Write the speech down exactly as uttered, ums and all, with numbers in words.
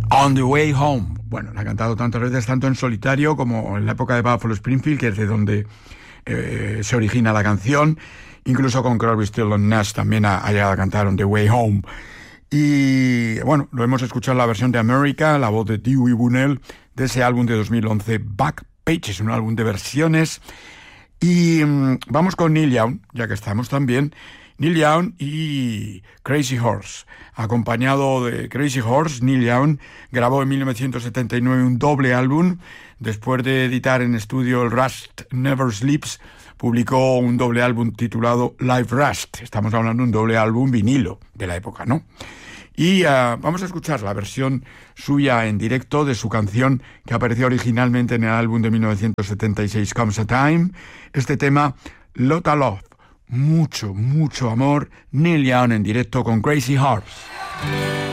On the Way Home. Bueno, la ha cantado tantas veces, tanto en solitario como en la época de Buffalo Springfield, que es de donde eh, se origina la canción. Incluso con Crosby, Stills and Nash también ha, ha llegado a cantar On the Way Home. Y bueno, lo hemos escuchado en la versión de America, la voz de Dewey Bunnell, de ese álbum de dos mil once, Backpages, un álbum de versiones. Y um, vamos con Neil Young, ya que estamos también. Neil Young y Crazy Horse. Acompañado de Crazy Horse, Neil Young grabó en mil novecientos setenta y nueve un doble álbum. Después de editar en estudio el Rust Never Sleeps, publicó un doble álbum titulado Live Rust. Estamos hablando de un doble álbum vinilo de la época, ¿no? Y uh, vamos a escuchar la versión suya en directo de su canción que apareció originalmente en el álbum de mil novecientos setenta y seis, Comes a Time. Este tema, Lotta Love. Mucho, mucho amor. Neil Young en directo con Crazy Horse.